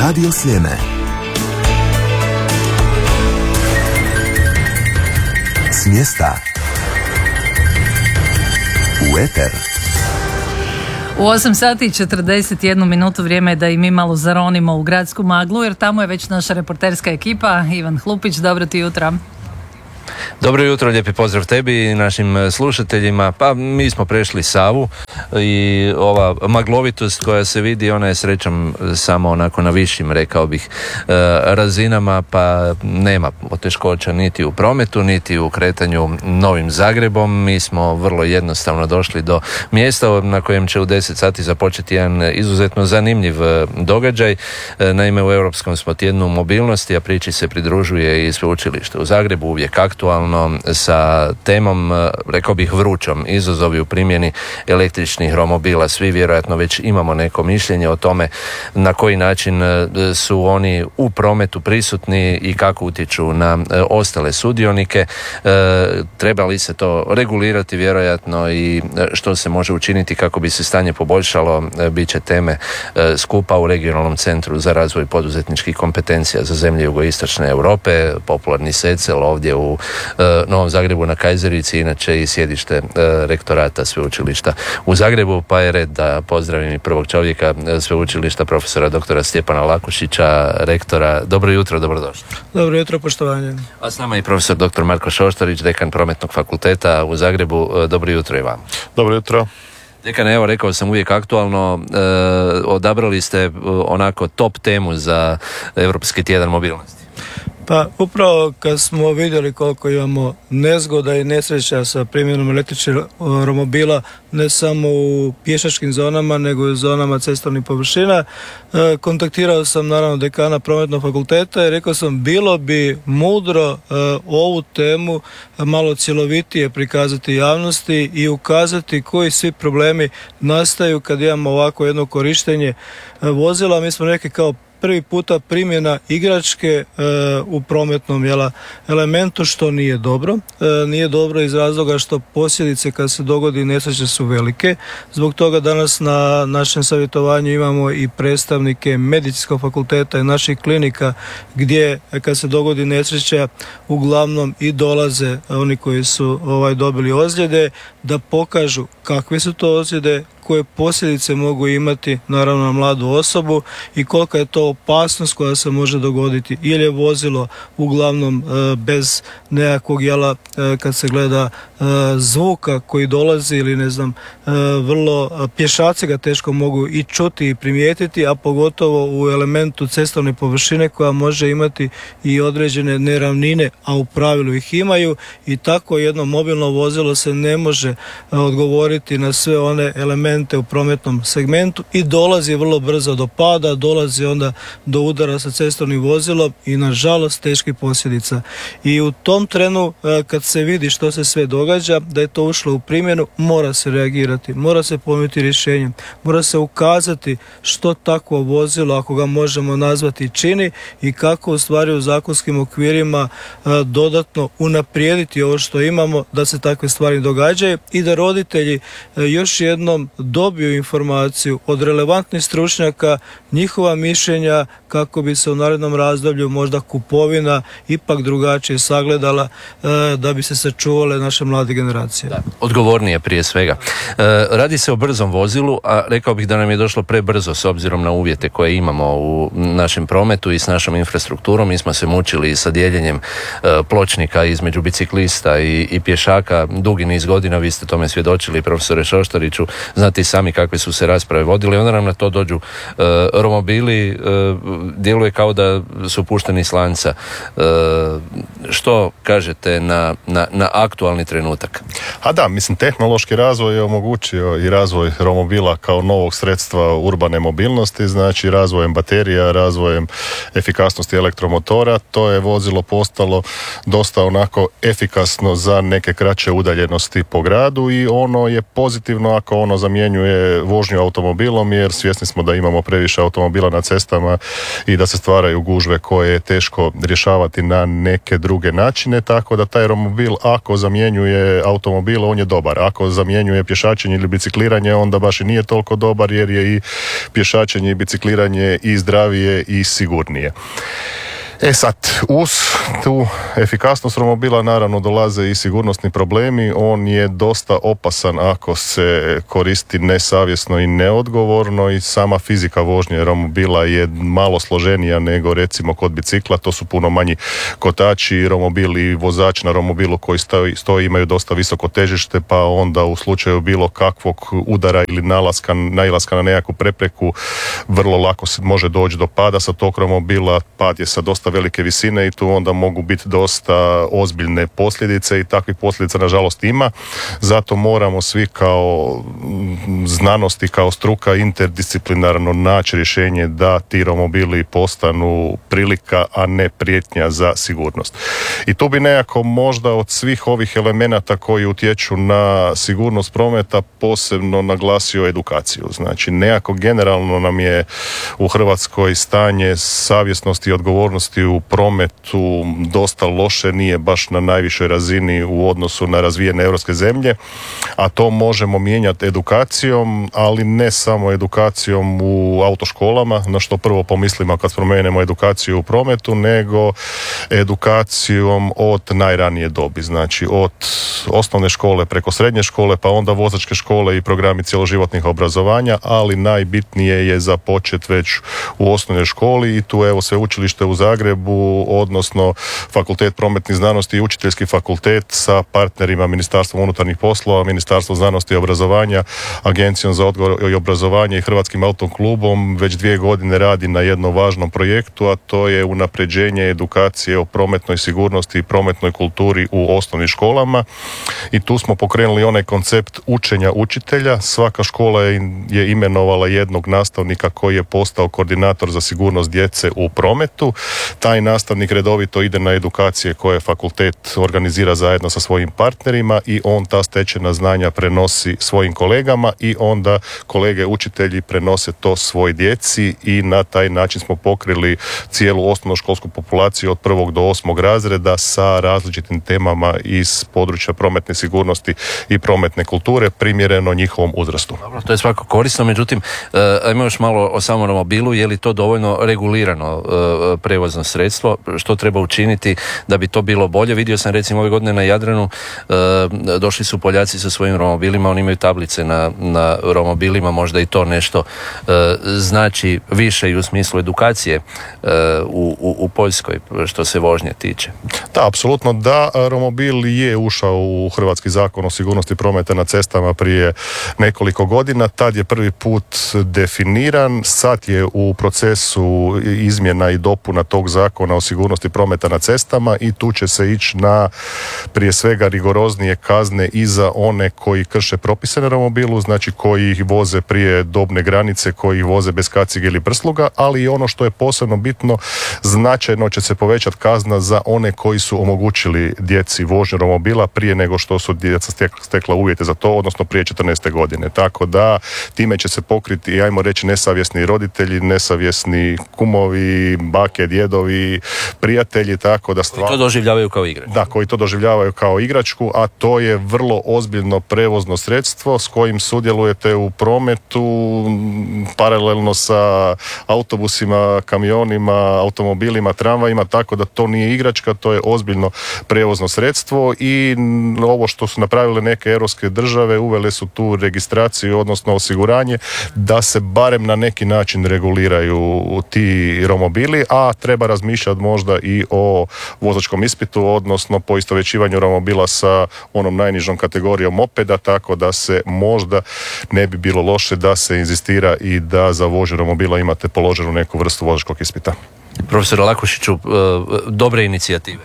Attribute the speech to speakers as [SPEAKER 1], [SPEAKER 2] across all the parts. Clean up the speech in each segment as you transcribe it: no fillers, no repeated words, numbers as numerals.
[SPEAKER 1] Radio Sljeme. S mjesta u eter.
[SPEAKER 2] U 8 sati i 41 minutu vrijeme je da i mi malo zaronimo u gradsku maglu, jer tamo je već naša reporterska ekipa. Ivan Hlupić, dobro ti jutro.
[SPEAKER 3] Dobro jutro, lijepi pozdrav tebi i našim slušateljima. Pa mi smo prešli Savu i ova maglovitost koja se vidi, ona je srećom samo onako na višim, rekao bih, razinama, pa nema poteškoća niti u prometu, niti u kretanju Novim Zagrebom. Mi smo vrlo jednostavno došli do mjesta na kojem će u 10 sati započeti jedan izuzetno zanimljiv događaj. Naime, u Europskom smo tjednu mobilnosti, a priči se pridružuje i Sveučilište u Zagrebu, uvijek aktualno, sa temom, rekao bih, vrućom, izazovi u primjeni električnih romobila. Svi vjerojatno već imamo neko mišljenje o tome na koji način su oni u prometu prisutni i kako utječu na ostale sudionike. Treba li se to regulirati vjerojatno i što se može učiniti kako bi se stanje poboljšalo, bit će teme skupa u Regionalnom centru za razvoj poduzetničkih kompetencija za zemlje jugoistočne Europe, popularni SECEL ovdje u Novom Zagrebu na Kajzerici, inače i sjedište rektorata Sveučilišta u Zagrebu, pa je red da pozdravim i prvog čovjeka Sveučilišta, profesora doktora Stjepana Lakušića, rektora. Dobro jutro, dobrodošli.
[SPEAKER 4] Dobro jutro, poštovanje.
[SPEAKER 3] A s nama je profesor doktor Marko Šoštarić, dekan Prometnog fakulteta u Zagrebu. Dobro jutro i vam.
[SPEAKER 5] Dobro jutro.
[SPEAKER 3] Dekan, evo, rekao sam, uvijek aktualno, odabrali ste onako top temu za Europski tjedan mobilnosti.
[SPEAKER 4] Pa upravo kad smo vidjeli koliko imamo nezgoda i nesreća sa primjenom električnih romobila, ne samo u pješačkim zonama nego i u zonama cestovnih površina, kontaktirao sam naravno dekana Prometnog fakulteta i rekao sam bilo bi mudro ovu temu malo cjelovitije prikazati javnosti i ukazati koji svi problemi nastaju kad imamo ovako jedno korištenje vozila. Mi smo rekli kao prvi puta primjena igračke u prometnom elementu, što nije dobro. Nije dobro iz razloga što posljedice kad se dogodi nesreće su velike. Zbog toga danas na našem savjetovanju imamo i predstavnike Medicinskog fakulteta i naših klinika gdje kad se dogodi nesreća uglavnom i dolaze oni koji su dobili ozljede da pokažu kakve su to ozljede, koje posljedice mogu imati naravno na mladu osobu i kolika je to opasnost koja se može dogoditi, ili je vozilo uglavnom bez nekakvog kad se gleda zvuka koji dolazi ili ne znam, vrlo pješaci ga teško mogu i čuti i primijetiti, a pogotovo u elementu cestovne površine koja može imati i određene neravnine, a u pravilu ih imaju, i tako jedno mobilno vozilo se ne može odgovoriti na sve one elemente u prometnom segmentu i dolazi vrlo brzo do pada, dolazi onda do udara sa cestovnim vozilom i nažalost teških posljedica. I u tom trenu kad se vidi što se sve događa, da je to ušlo u primjenu, mora se reagirati, mora se ponuditi rješenje, mora se ukazati što takvo vozilo, ako ga možemo nazvati, čini i kako u stvari u zakonskim okvirima dodatno unaprijediti ovo što imamo da se takve stvari događaju i da roditelji još jednom dobiju informaciju od relevantnih stručnjaka, njihova mišljenja kako bi se u narednom razdoblju možda kupovina ipak drugačije sagledala, da bi se sačuvale naše mlade generacije.
[SPEAKER 3] Da, odgovornije prije svega. Radi se o brzom vozilu, a rekao bih da nam je došlo prebrzo s obzirom na uvjete koje imamo u našem prometu i s našom infrastrukturom. Mi smo se mučili sa dijeljenjem pločnika između biciklista i pješaka dugi niz godina. Vi ste tome svjedočili, profesore Šoštariću, znate i sami kakve su se rasprave vodile. Onda nam na to dođu romobili, djeluje kao da su pušteni s lanca. Što kažete na aktualni trenutak?
[SPEAKER 5] A da, mislim, tehnološki razvoj je omogućio i razvoj romobila kao novog sredstva urbane mobilnosti, znači razvojem baterija, razvojem efikasnosti elektromotora. To je vozilo postalo dosta onako efikasno za neke kraće udaljenosti po gradu i ono je pozitivno ako ono zamijeni zamjenjuje vožnju automobilom, jer svjesni smo da imamo previše automobila na cestama i da se stvaraju gužve koje je teško rješavati na neke druge načine, tako da taj romobil ako zamjenjuje automobil, on je dobar. Ako zamjenjuje pješačenje ili bicikliranje, onda baš i nije toliko dobar, jer je i pješačenje i bicikliranje i zdravije i sigurnije. Sad, uz tu efikasnost romobila naravno dolaze i sigurnosni problemi. On je dosta opasan ako se koristi nesavjesno i neodgovorno, i sama fizika vožnje romobila je malo složenija nego recimo kod bicikla. To su puno manji kotači, romobil i vozač na romobilu koji stoji imaju dosta visoko težište, pa onda u slučaju bilo kakvog udara ili nailaska na nekakvu prepreku vrlo lako se može doći do pada sa tog romobila. Pad je sa dosta velike visine i tu onda mogu biti dosta ozbiljne posljedice, i takvih posljedica nažalost ima. Zato moramo svi kao znanost i kao struka interdisciplinarno naći rješenje da ti romobili postanu prilika, a ne prijetnja za sigurnost. I tu bi nekako možda od svih ovih elemenata koji utječu na sigurnost prometa posebno naglasio edukaciju. Znači nekako generalno nam je u Hrvatskoj stanje savjesnosti i odgovornosti u prometu dosta loše, nije baš na najvišoj razini u odnosu na razvijene europske zemlje, a to možemo mijenjati edukacijom, ali ne samo edukacijom u autoškolama, na što prvo pomislimo kad spomenemo edukaciju u prometu, nego edukacijom od najranije dobi, znači od osnovne škole preko srednje škole, pa onda vozačke škole i programi cjeloživotnih obrazovanja, ali najbitnije je započeti već u osnovnoj školi, i tu evo Sveučilište u Zagrebu, odnosno Fakultet prometnih znanosti i Učiteljski fakultet sa partnerima Ministarstvom unutarnjih poslova, Ministarstvom znanosti i obrazovanja, Agencijom za odgoj i obrazovanje i Hrvatskim autoklubom već 2 godine radi na jednom važnom projektu, a to je unapređenje edukacije o prometnoj sigurnosti i prometnoj kulturi u osnovnim školama. I tu smo pokrenuli onaj koncept učenja učitelja. Svaka škola je imenovala jednog nastavnika koji je postao koordinator za sigurnost djece u prometu. Taj nastavnik redovito ide na edukacije koje fakultet organizira zajedno sa svojim partnerima, i on ta stečena znanja prenosi svojim kolegama, i onda kolege učitelji prenose to svoj djeci, i na taj način smo pokrili cijelu osnovnoškolsku populaciju od 1. do 8. razreda sa različitim temama iz područja prometne sigurnosti i prometne kulture primjereno njihovom uzrastu.
[SPEAKER 3] Dobro, to je svako korisno, međutim, ajmo još malo o samom romobilu. Je li to dovoljno regulirano prevozno sredstvo? Što treba učiniti da bi to bilo bolje? Vidio sam recimo ove godine na Jadranu, došli su Poljaci sa svojim romobilima, oni imaju tablice na romobilima, možda i to nešto znači više i u smislu edukacije u Poljskoj što se vožnje tiče.
[SPEAKER 5] Da, apsolutno da. Romobil je ušao u Hrvatski zakon o sigurnosti prometa na cestama prije nekoliko godina. Tad je prvi put definiran, sad je u procesu izmjena i dopuna tog zakona o sigurnosti prometa na cestama, i tu će se ići na prije svega rigoroznije kazne i za one koji krše propise na romobilu, znači koji ih voze prije dobne granice, koji ih voze bez kacige ili prsluga, ali i ono što je posebno bitno, značajno će se povećati kazna za one koji su omogućili djeci vožnju romobila prije nego što su djeca stekla uvjete za to, odnosno prije 14. godine. Tako da time će se pokriti, ajmo reći, nesavjesni roditelji, nesavjesni kumovi, bake, djedovi, prijatelji, tako da stvarno...
[SPEAKER 3] Koji to doživljavaju kao igračku.
[SPEAKER 5] Da, koji to doživljavaju kao igračku, a to je vrlo ozbiljno prevozno sredstvo s kojim sudjelujete u prometu paralelno sa autobusima, kamionima, automobilima, tramvajima, tako da to nije igračka, to je ozbiljno prevozno sredstvo. I ovo što su napravile neke europske države, uvele su tu registraciju, odnosno osiguranje, da se barem na neki način reguliraju ti romobili, a treba razmišljati možda i o vozačkom ispitu, odnosno poistovjećivanju romobila sa onom najnižom kategorijom mopeda, tako da se možda ne bi bilo loše da se inzistira i da za vožnju romobila imate položenu neku vrstu vozačkog ispita.
[SPEAKER 3] Profesor Lakušiću, dobre inicijative?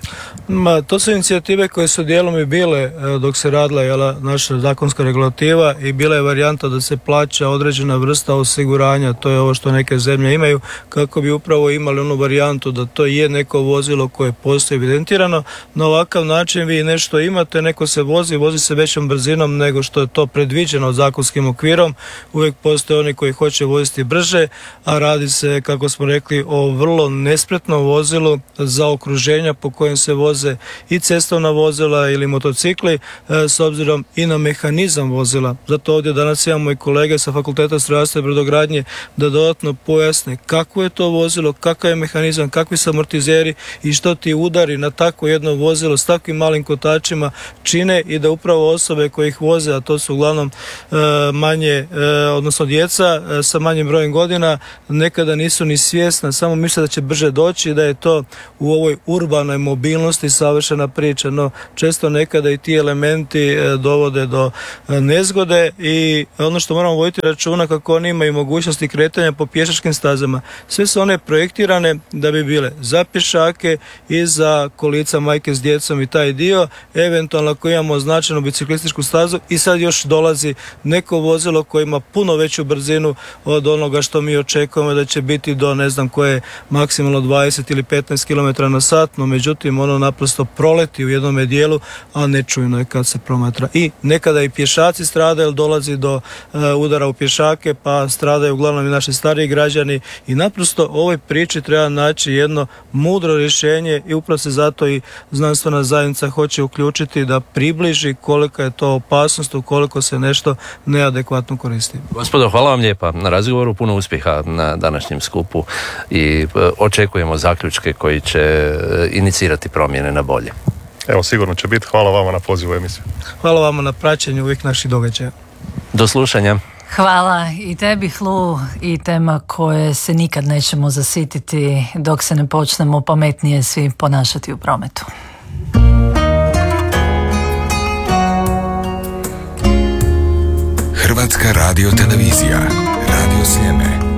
[SPEAKER 4] To su inicijative koje su dijelom i bile dok se radila naša zakonska regulativa i bila je varijanta da se plaća određena vrsta osiguranja, to je ovo što neke zemlje imaju, kako bi upravo imali onu varijantu da to je neko vozilo koje postoji evidentirano. Na ovakav način vi nešto imate, neko se vozi se većom brzinom nego što je to predviđeno zakonskim okvirom. Uvijek postoje oni koji hoće voziti brže, a radi se, kako smo rekli, o vrlo nespretnom vozilu za okruženja po kojem se voze i cestovna vozila ili motocikli, s obzirom i na mehanizam vozila. Zato ovdje danas imamo i kolege sa Fakulteta strojarstva i brodogradnje da dodatno pojasne kako je to vozilo, kakav je mehanizam, kakvi su amortizeri i što ti udari na takvo jedno vozilo s takvim malim kotačima čine i da upravo osobe koje ih voze, a to su uglavnom manje, odnosno djeca sa manjim brojem godina, nekada nisu ni svjesna, samo misle da će brže doći i da je to u ovoj urbanoj mobilnosti savršena priča, no često nekada i ti elementi dovode do nezgode i ono što moramo voditi računa kako oni imaju mogućnosti kretanja po pješačkim stazama. Sve su one projektirane da bi bile za pješake i za kolica majke s djecom i taj dio, eventualno ako imamo označenu biciklističku stazu i sad još dolazi neko vozilo koje ima puno veću brzinu od onoga što mi očekujemo da će biti do ne znam koje maksimalno 20 ili 15 km na sat, no međutim ono naprosto proleti u jednome dijelu, a nečujno je kad se promatra. I nekada i pješaci stradaju jer dolazi do udara u pješake, pa stradaju uglavnom i naši stariji građani i naprosto ovoj priči treba naći jedno mudro rješenje i upravo se zato i znanstvena zajednica hoće uključiti da približi kolika je to opasnost ukoliko se nešto neadekvatno koristi.
[SPEAKER 3] Gospodo, hvala vam lijepa na razgovoru, puno uspjeha na današnjem skupu i očekujemo zaključke koji će inicirati promjene na bolje.
[SPEAKER 5] Evo, sigurno će biti. Hvala vama na pozivu emisiju.
[SPEAKER 4] Hvala vama na praćenju uvijek naših događaja.
[SPEAKER 3] Do slušanja.
[SPEAKER 2] Hvala i tebi, Hlu, i tema koje se nikad nećemo zasititi dok se ne počnemo pametnije svi ponašati u prometu.
[SPEAKER 1] Hrvatska radiotelevizija, Radio Sljeme.